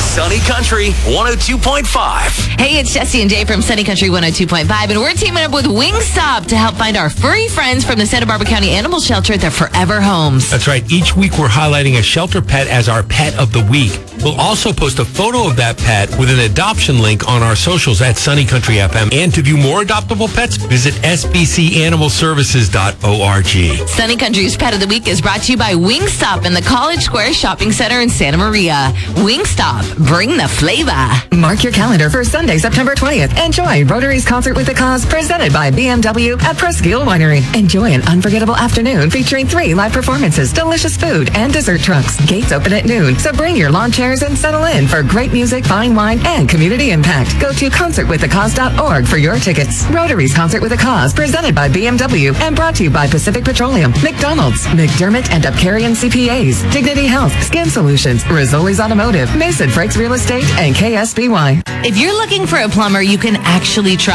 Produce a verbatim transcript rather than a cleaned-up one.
Sunny Country one oh two point five. Hey, it's Jesse and Jay from Sunny Country one oh two point five, and we're teaming up with Wingstop to help find our furry friends from the Santa Barbara County Animal Shelter their forever homes. That's right. Each week we're highlighting a shelter pet as our pet of the week. We'll also post a photo of that pet with an adoption link on our socials at Sunny Country F M. And to view more adoptable pets, visit s b c animal services dot org. Sunny Country's Pet of the Week is brought to you by Wingstop in the College Square Shopping Center in Santa Maria. Wingstop, bring the flavor. Mark your calendar for Sunday, September twentieth. Enjoy Rotary's Concert with a Cause presented by B M W at Presqu'île Winery. Enjoy an unforgettable afternoon featuring three live performances, delicious food, and dessert trucks. Gates open at noon, so bring your lawn chairs and settle in for great music, fine wine, and community impact. Go to concert with the cause dot org for your tickets. Rotary's Concert with a Cause presented by B M W and brought to you by Pacific Petroleum, McDonald's, McDermott and Upcarian C P As, Dignity Health, Skin Solutions, Rizzoli's Automotive, Mason Frakes Real Estate, and K S B Y. If you're looking for a plumber you can actually trust,